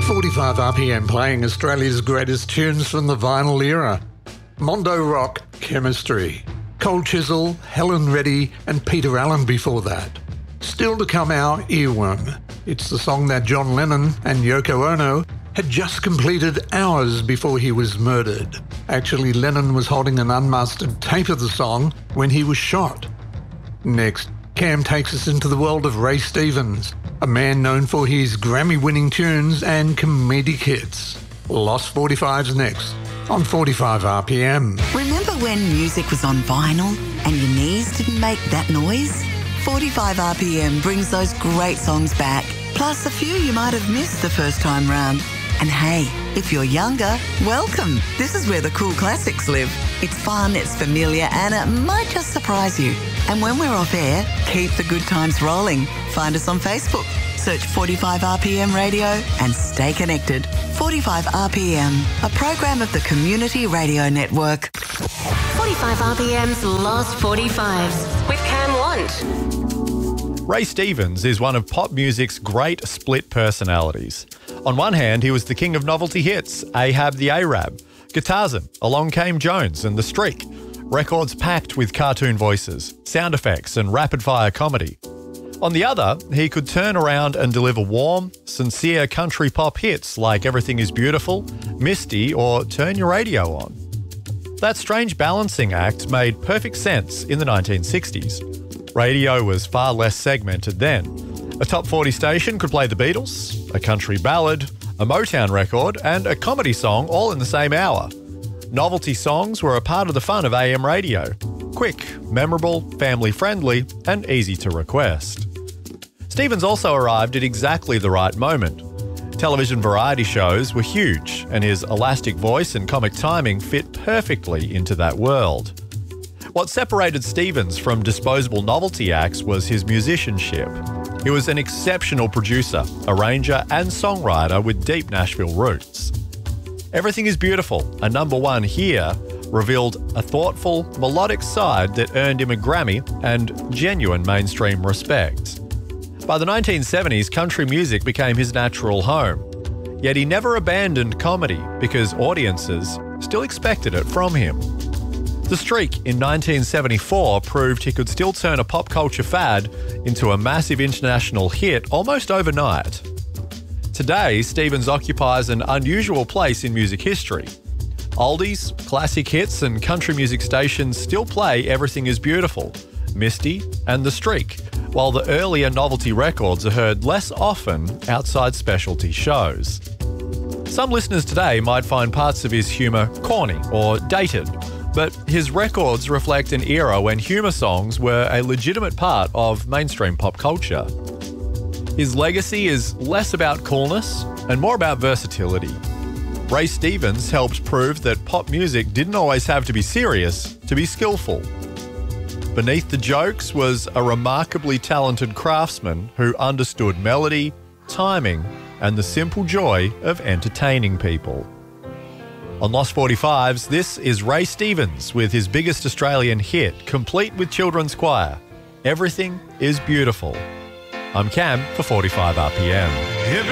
45 RPM playing Australia's greatest tunes from the vinyl era. Mondo Rock, Chemistry. Cold Chisel, Helen Reddy and Peter Allen before that. Still to come, our earworm. It's the song that John Lennon and Yoko Ono had just completed hours before he was murdered. Actually, Lennon was holding an unmastered tape of the song when he was shot. Next, Cam takes us into the world of Ray Stevens, a man known for his Grammy-winning tunes and comedic hits. Lost 45's next on 45 RPM. Remember when music was on vinyl and your knees didn't make that noise? 45 RPM brings those great songs back, plus a few you might have missed the first time round. And hey, if you're younger, welcome. This is where the cool classics live. It's fun, it's familiar, and it might just surprise you. And when we're off air, keep the good times rolling. Find us on Facebook. Search 45 RPM Radio and stay connected. 45 RPM, a program of the Community Radio Network. 45 RPM's Lost 45s with Cam Want. Ray Stevens is one of pop music's great split personalities. On one hand, he was the king of novelty hits, Ahab the Arab, Guitarsm, Along Came Jones and The Streak, records packed with cartoon voices, sound effects and rapid-fire comedy. On the other, he could turn around and deliver warm, sincere country pop hits like Everything Is Beautiful, Misty or Turn Your Radio On. That strange balancing act made perfect sense in the 1960s. Radio was far less segmented then. A top 40 station could play the Beatles, a country ballad, a Motown record and a comedy song all in the same hour. Novelty songs were a part of the fun of AM radio. Quick, memorable, family-friendly and easy to request. Stevens also arrived at exactly the right moment. Television variety shows were huge and his elastic voice and comic timing fit perfectly into that world. What separated Stevens from disposable novelty acts was his musicianship. He was an exceptional producer, arranger and songwriter with deep Nashville roots. Everything Is Beautiful, a #1 here, revealed a thoughtful, melodic side that earned him a Grammy and genuine mainstream respect. By the 1970s, country music became his natural home. Yet he never abandoned comedy because audiences still expected it from him. The Streak in 1974 proved he could still turn a pop culture fad into a massive international hit almost overnight. Today, Stevens occupies an unusual place in music history. Oldies, classic hits and country music stations still play Everything Is Beautiful, Misty and The Streak, while the earlier novelty records are heard less often outside specialty shows. Some listeners today might find parts of his humour corny or dated, but his records reflect an era when humour songs were a legitimate part of mainstream pop culture. His legacy is less about coolness and more about versatility. Ray Stevens helped prove that pop music didn't always have to be serious to be skillful. Beneath the jokes was a remarkably talented craftsman who understood melody, timing, and the simple joy of entertaining people. On Lost 45s, this is Ray Stevens with his biggest Australian hit, complete with children's choir, Everything Is Beautiful. I'm Cam for 45 RPM.